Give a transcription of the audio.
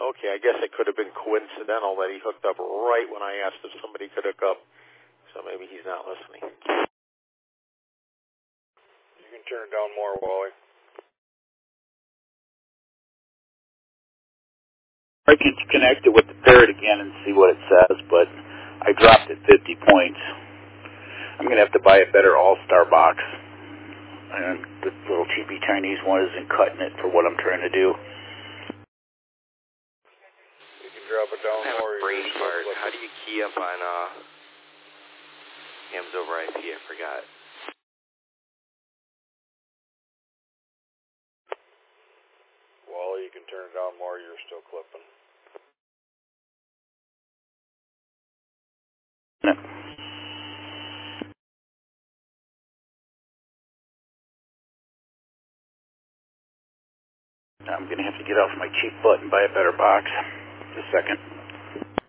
Okay, I guess it could have been coincidental that he hooked up right when I asked if somebody could hook up. So maybe he's not listening. You can turn it down more, Wally. I can connect it with the parrot again and see what it says, but I dropped it 50 points. I'm going to have to buy a better all-star box. And the little cheapy Chinese one isn't cutting it for what I'm trying to do. You can drop it down more. Brain fart. How do you key up on hams over IP? I forgot. Wally, you can turn it down more. You're still clipping. I'm going to have to get off my cheap butt and buy a better box. Just a second.